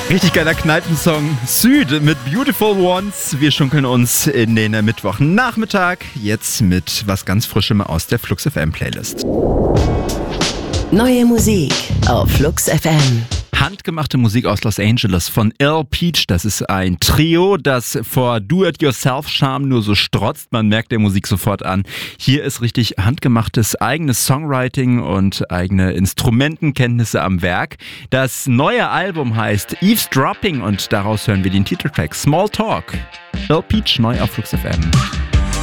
Richtig geiler Kneipensong. Süd mit Beautiful Ones. Wir schunkeln uns in den Mittwochnachmittag. Jetzt mit was ganz Frischem aus der Flux FM Playlist. Neue Musik auf Flux FM. Handgemachte Musik aus Los Angeles von Earl Peach. Das ist ein Trio, das vor Do-It-Yourself-Charme nur so strotzt. Man merkt der Musik sofort an. Hier ist richtig handgemachtes eigenes Songwriting und eigene Instrumentenkenntnisse am Werk. Das neue Album heißt Eavesdropping und daraus hören wir den Titeltrack Small Talk. Earl Peach neu auf Flux FM.